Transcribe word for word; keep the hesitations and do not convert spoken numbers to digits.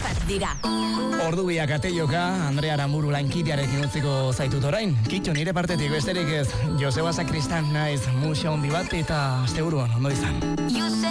zuretzat dira. Ordu biak ateioka, Andrea Aramuru lankidearekin utziko zaitut orain. Kitxo nire partetik besterik ez, Joseba Sakristan naiz musa handi bat eta asteburuan ondo izan.